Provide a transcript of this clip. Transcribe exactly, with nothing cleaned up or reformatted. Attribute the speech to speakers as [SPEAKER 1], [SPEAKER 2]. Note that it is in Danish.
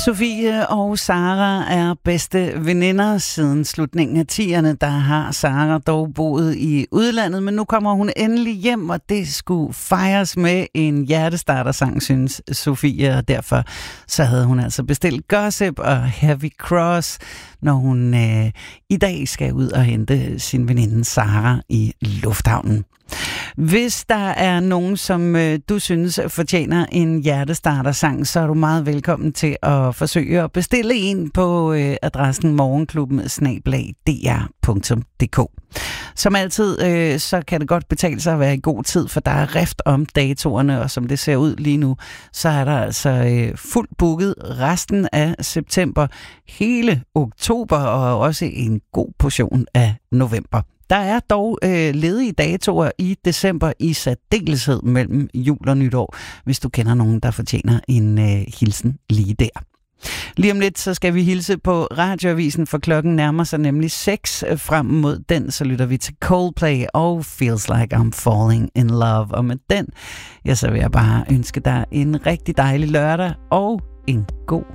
[SPEAKER 1] Sofie og Sara er bedste veninder siden slutningen af tierne. Der har Sara dog boet i udlandet, men nu kommer hun endelig hjem, og det skulle fejres med en hjertestartersang, synes Sofie, og derfor så havde hun altså bestilt Gossip og Heavy Cross, når hun øh, i dag skal ud og hente sin veninde Sara i lufthavnen. Hvis der er nogen, som øh, du synes fortjener en hjertestartersang, så er du meget velkommen til at forsøge at bestille en på øh, adressen morgenklubben bindestreg d r punktum d k. Som altid, øh, så kan det godt betale sig at være i god tid, for der er rift om datorerne, og som det ser ud lige nu, så er der altså øh, fuldt booket resten af september, hele oktober og også en god portion af november. Der er dog øh, ledige datoer i december i særdeleshed mellem jul og nytår, hvis du kender nogen, der fortjener en øh, hilsen lige der. Lige om lidt, så skal vi hilse på radioavisen, for klokken nærmer sig nemlig seks. Frem mod den, så lytter vi til Coldplay og Feels Like I'm Falling in Love. Og med den, ja, så vil jeg bare ønske dig en rigtig dejlig lørdag og en god